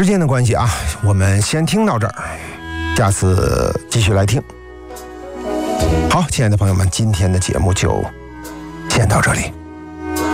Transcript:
时间的关系啊，我们先听到这儿，下次继续来听。好，亲爱的朋友们，今天的节目就先到这里。